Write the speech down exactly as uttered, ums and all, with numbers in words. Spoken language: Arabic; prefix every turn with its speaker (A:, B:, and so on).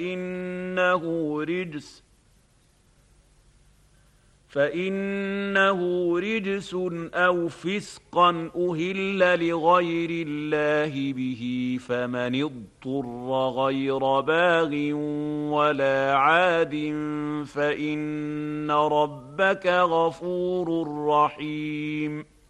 A: فإنه رجس فإنه رجس أو فسقا أهل لغير الله به فمن اضطر غير باغ ولا عاد فإن ربك غفور رحيم